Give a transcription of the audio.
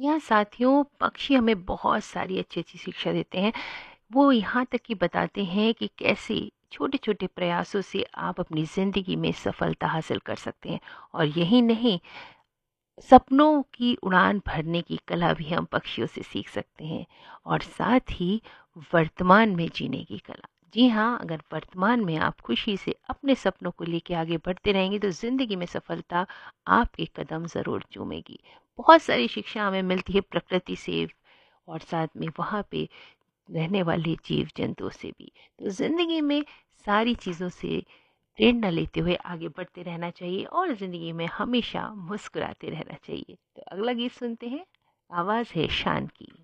जी हाँ साथियों, पक्षी हमें बहुत सारी अच्छी-अच्छी शिक्षा देते हैं। वो यहाँ तक कि बताते हैं कि कैसे छोटे-छोटे प्रयासों से आप अपनी ज़िंदगी में सफलता हासिल कर सकते हैं। और यही नहीं, सपनों की उड़ान भरने की कला भी हम पक्षियों से सीख सकते हैं, और साथ ही वर्तमान में जीने की कला। जी हाँ, अगर वर्तमान में आप खुशी से अपने सपनों को लेके आगे बढ़ते रहेंगे तो ज़िंदगी में सफलता आपके कदम ज़रूर चूमेगी। बहुत सारी शिक्षा हमें मिलती है प्रकृति से, और साथ में वहाँ पे रहने वाले जीव जंतुओं से भी। तो ज़िंदगी में सारी चीज़ों से प्रेरणा लेते हुए आगे बढ़ते रहना चाहिए, और ज़िंदगी में हमेशा मुस्कुराते रहना चाहिए। तो अगला गीत सुनते हैं, आवाज़ है शान की।